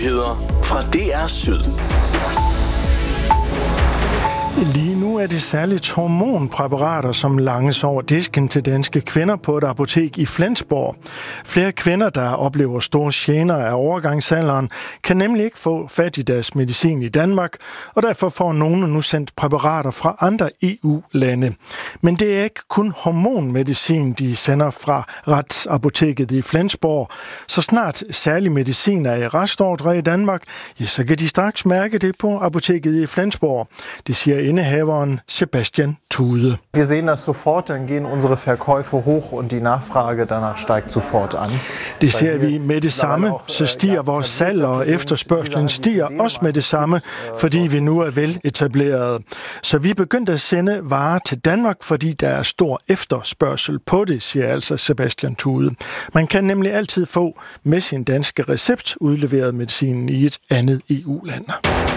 Nyheder fra DR Syd. Lige nu er det særligt hormonpræparater, som langes over disken til danske kvinder på et apotek i Flensborg. Flere kvinder, der oplever store gener af overgangsalderen, kan nemlig ikke få fat i deres medicin i Danmark, og derfor får nogle nu sendt præparater fra andre EU-lande. Men det er ikke kun hormonmedicin, de sender fra Retsapoteket i Flensborg. Så snart særlig medicin er i restordre i Danmark, ja, så kan de straks mærke det på apoteket i Flensborg. Det siger indehaveren Sebastian Thude. Wir sehen das sofort, dann gehen unsere Verkäufe hoch und die Nachfrage danach steigt sofort an. Det ser vi med det samme, så stiger vores salg, og efterspørgslen stiger også med det samme, fordi vi nu er vel etableret. Så vi begyndte at sende varer til Danmark, fordi der er stor efterspørgsel på det, siger altså Sebastian Thude. Man kan nemlig altid få med sin danske recept udleveret medicinen i et andet EU-land.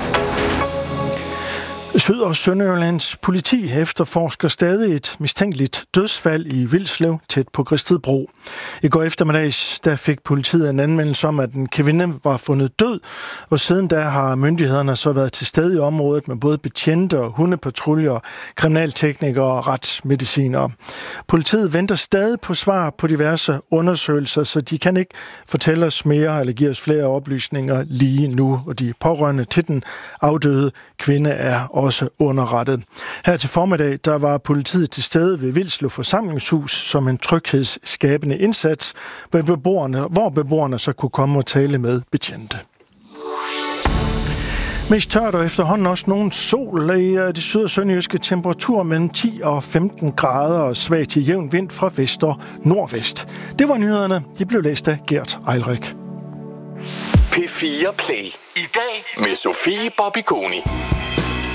Syd- og Sønderjyllands politi efterforsker stadig et mistænkeligt dødsfald i Vilslev tæt på Gristedbro. I går eftermiddags der fik politiet en anmeldelse om, at en kvinde var fundet død, og siden da har myndighederne så været til stede i området med både betjente og hundepatruljer, kriminalteknikere og retsmedicinere. Politiet venter stadig på svar på diverse undersøgelser, så de kan ikke fortælle os mere eller give os flere oplysninger lige nu, og de pårørende til den afdøde kvinde er også underrettet. Her til formiddag, der var politiet til stede ved Vilslev Forsamlingshus som en tryghedsskabende indsats, hvor beboerne så kunne komme og tale med betjente. Mest tørt og efterhånden også nogen sol i de syd- og sønderjyske temperaturer mellem 10 og 15 grader og svag til jævn vind fra vest og nordvest. Det var nyhederne. De blev læst af Gert Eilrik. P4 Play. I dag med Sofie Bobby Koni.